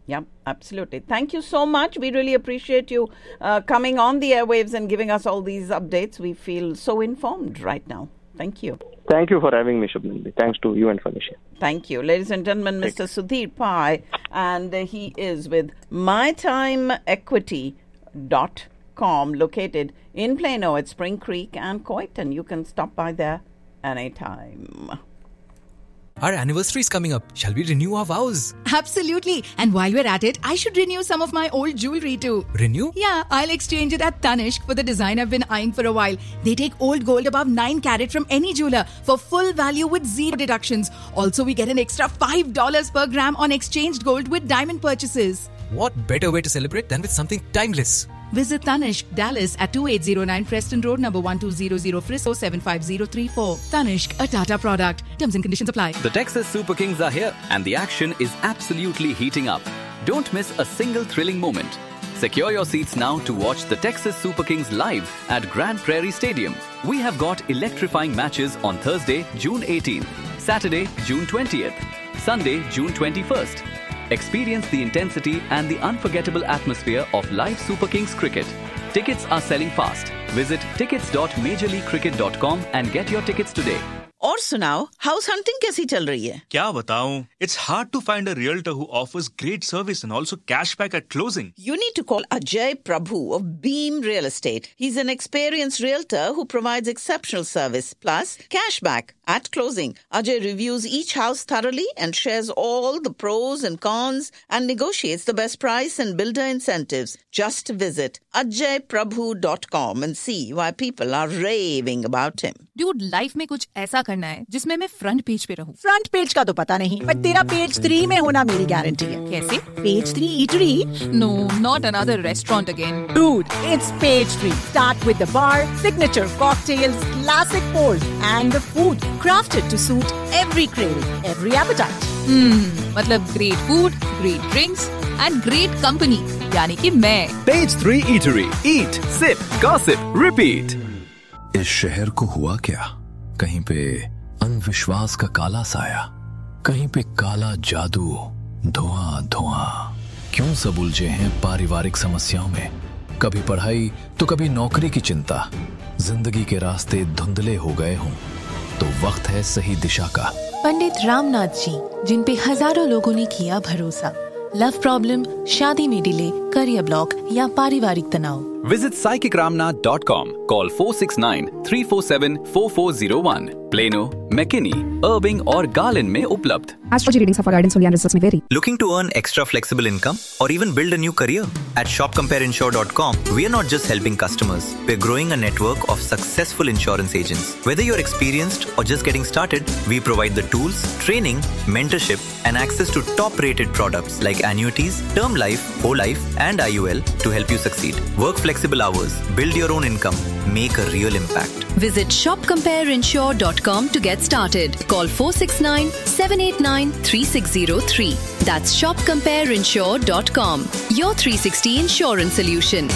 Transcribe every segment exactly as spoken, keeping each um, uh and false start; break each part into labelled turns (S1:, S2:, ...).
S1: Yep, absolutely. Thank you so much. We really appreciate you uh, coming on the airwaves and giving us all these updates. We feel so informed right now. Thank you.
S2: Thank you for having me, Shubhnandi. Thanks to you and Felicia.
S1: Thank you. Ladies and gentlemen, Mister Sudhir Pai, and uh, he is with my time equity dot com, located in Plano at Spring Creek and Coyton. You can stop by there anytime.
S3: Our anniversary is coming up. Shall we renew our vows?
S4: Absolutely. And while we're at it, I should renew some of my old jewelry too.
S3: Renew?
S4: Yeah, I'll exchange it at Tanishq for the design I've been eyeing for a while. They take old gold above nine carat from any jeweler for full value with zero deductions. Also, we get an extra five dollars per gram on exchanged gold with diamond purchases.
S3: What better way to celebrate than with something timeless?
S4: Visit Tanishq, Dallas at twenty-eight oh nine Preston Road, number one two zero zero, Frisco seven five zero three four. Tanishq, a Tata product. Terms and conditions apply.
S5: The Texas Super Kings are here and the action is absolutely heating up. Don't miss a single thrilling moment. Secure your seats now to watch the Texas Super Kings live at Grand Prairie Stadium. We have got electrifying matches on Thursday, June eighteenth, Saturday, June twentieth, Sunday, June twenty-first. Experience the intensity and the unforgettable atmosphere of live Super Kings cricket. Tickets are selling fast. Visit tickets dot major league cricket dot com and get your tickets today.
S1: और सुनाओ, house hunting कैसी चल रही है?
S6: क्या बताऊं? It's hard to find a realtor who offers great service and also cashback at closing.
S1: You need to call Ajay Prabhu of Beam Real Estate. He's an experienced realtor who provides exceptional service plus cashback at closing. Ajay reviews each house thoroughly and shares all the pros and cons and negotiates the best price and builder incentives. Just visit ajay prabhu dot com and see why people are raving about him.
S4: Dude, life में कुछ ऐसा करना है जिसमें मैं front page पे रहूं.
S7: Front page का तो पता नहीं, पर तेरा पेज थ्री में होना मेरी गारंटी है.
S4: कैसे?
S7: Page three eatery.
S4: No, not another restaurant again.
S7: Dude, it's page three. Start with the bar, signature cocktails, classic pours, and the food crafted to suit every craving, every appetite.
S4: Hmm, मतलब great food, great drinks, and great company. यानी कि मैं.
S5: Page three Eatery. Eat, sip, gossip, repeat.
S8: इस शहर को हुआ क्या? कहीं पे अंधविश्वास का काला साया, कहीं पे काला जादू, धुआं धुआं. क्यों सब उलझे हैं पारिवारिक समस्याओं में? कभी पढ़ाई तो कभी नौकरी की चिंता. जिंदगी के रास्ते धुंधले हो गए हों तो वक्त है सही दिशा का.
S9: पंडित रामनाथ जी, जिन पे हजारों लोगों ने किया भरोसा. लव प्रॉब्लम, शादी में डिले, करियर ब्लॉक या पारिवारिक तनाव.
S5: Visit psychic ramnath dot com. Call four six nine, three four seven, four four zero one. Plano, McKinney, Irving और Garland में उपलब्ध.
S10: Astrology readings are for guidance only and results may vary.
S11: Looking to earn extra flexible income or even build a new career? At shop compare insure dot com, we are not just helping customers. We're growing a network of successful insurance agents. Whether you're experienced or just getting started, we provide the tools, training, mentorship, and access to top-rated products like annuities, term life, whole life, and I U L to help you succeed. Work flexible hours, build your own income, make a real impact.
S12: Visit shop compare insure dot com to get started. Call four six nine, seven eight nine, three six zero three. That's shop compare insure dot com. Your three sixty insurance solution.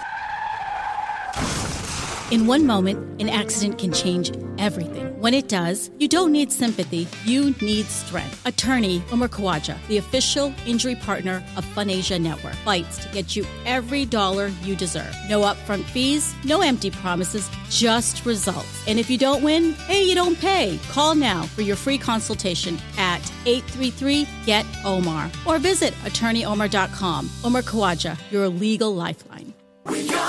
S13: In one moment, an accident can change everything. When it does, you don't need sympathy, you need strength. Attorney Umar Khawaja, the official injury partner of FunAsia Network, fights to get you every dollar you deserve. No upfront fees, no empty promises, just results. And if you don't win, hey, you don't pay. Call now for your free consultation at eight three three, G E T O M A R or visit attorney omar dot com. Umar Khawaja, your legal lifeline.